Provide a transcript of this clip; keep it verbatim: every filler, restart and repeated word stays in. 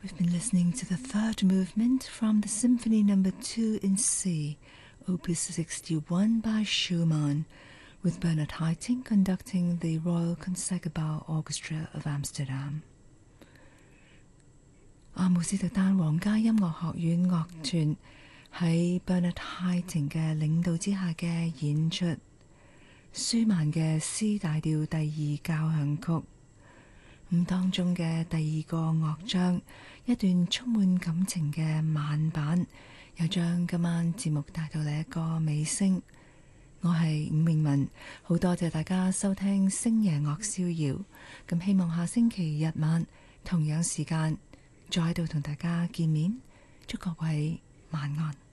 We've been listening to the third movement from the Symphony Number Two in C, Opus sixty-one by Schumann, with Bernard Haitink conducting the Royal Concertgebouw Orchestra of Amsterdam. 阿姆斯特丹皇家音樂學院樂團喺 Bernard Haitink 嘅領導之下嘅演出舒曼嘅 C 大調第二交響曲。咁當中嘅第二個樂章，一段充滿感情嘅慢板，又將今晚節目帶到嚟一個尾聲。我係伍詠文，好多謝大家收聽星夜樂逍遙。咁希望下星期日晚同樣時間再喺度同大家見面，祝各位晚安。